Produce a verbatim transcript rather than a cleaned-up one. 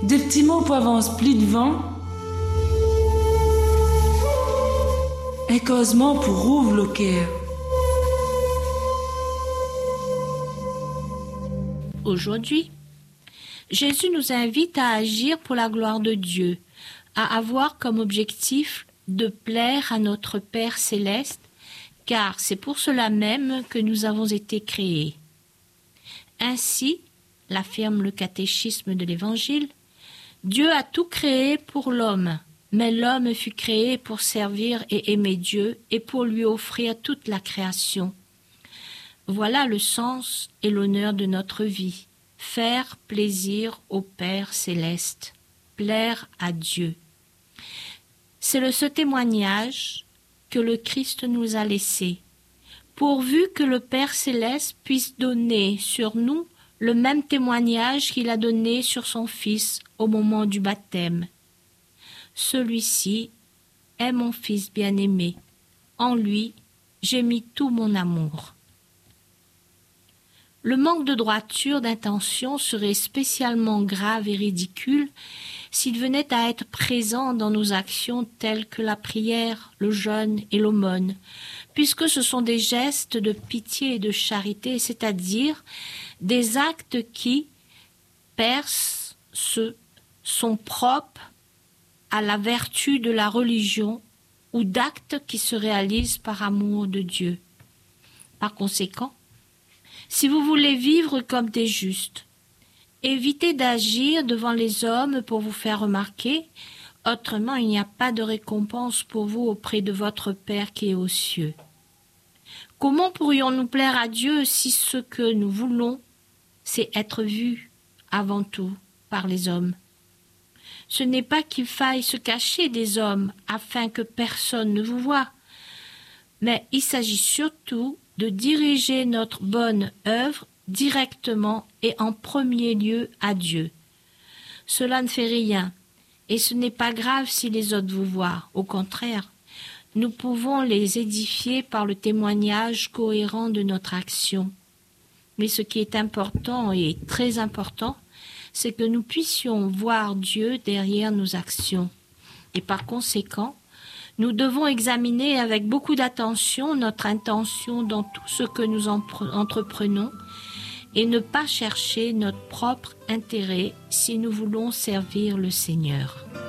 Des petits mots pour avancer plus devant. Un causement pour rouvre le cœur. Aujourd'hui, Jésus nous invite à agir pour la gloire de Dieu, à avoir comme objectif de plaire à notre Père céleste, car c'est pour cela même que nous avons été créés. Ainsi, l'affirme le catéchisme de l'Évangile, Dieu a tout créé pour l'homme, mais l'homme fut créé pour servir et aimer Dieu et pour lui offrir toute la création. Voilà le sens et l'honneur de notre vie, faire plaisir au Père céleste, plaire à Dieu. C'est le, ce témoignage que le Christ nous a laissé, pourvu que le Père céleste puisse donner sur nous le même témoignage qu'il a donné sur son Fils au moment du baptême. Celui-ci est mon Fils bien-aimé. En lui, j'ai mis tout mon amour. Le manque de droiture d'intention serait spécialement grave et ridicule s'il venait à être présent dans nos actions telles que la prière, le jeûne et l'aumône, puisque ce sont des gestes de pitié et de charité, c'est-à-dire des actes qui percent ceux sont propres à la vertu de la religion ou d'actes qui se réalisent par amour de Dieu. Par conséquent, si vous voulez vivre comme des justes, évitez d'agir devant les hommes pour vous faire remarquer, autrement il n'y a pas de récompense pour vous auprès de votre Père qui est aux cieux. Comment pourrions-nous plaire à Dieu si ce que nous voulons, c'est être vus avant tout par les hommes? Ce n'est pas qu'il faille se cacher des hommes afin que personne ne vous voie, mais il s'agit surtout de diriger notre bonne œuvre directement et en premier lieu à Dieu. Cela ne fait rien, et ce n'est pas grave si les autres vous voient. Au contraire, nous pouvons les édifier par le témoignage cohérent de notre action. Mais ce qui est important et très important, c'est que nous puissions voir Dieu derrière nos actions. Et par conséquent, nous devons examiner avec beaucoup d'attention notre intention dans tout ce que nous entreprenons et ne pas chercher notre propre intérêt si nous voulons servir le Seigneur.